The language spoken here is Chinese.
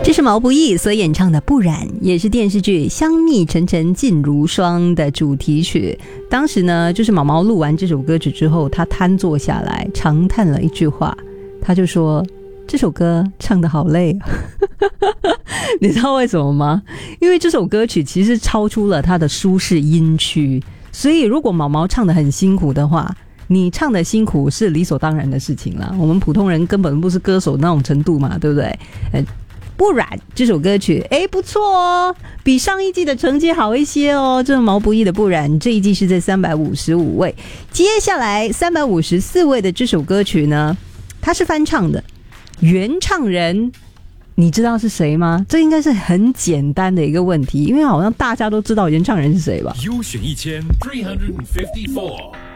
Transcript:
这是毛不易所演唱的《不染》，也是电视剧《香蜜沉沉烬如霜》的主题曲。当时呢，就是毛毛录完这首歌曲之后，他瘫坐下来，长叹了一句话，他就说：“这首歌唱得好累。”你知道为什么吗？因为这首歌曲其实超出了他的舒适音区，所以如果毛毛唱得很辛苦的话，你唱的辛苦是理所当然的事情啦。我们普通人根本不是歌手那种程度嘛，对不对？不染这首歌曲，不错哦，比上一季的成绩好一些哦。这毛不易的《不染》这一季是在355位，接下来354位的这首歌曲呢，它是翻唱的，原唱人你知道是谁吗？这应该是很简单的一个问题，因为好像大家都知道原唱人是谁吧。 优选1354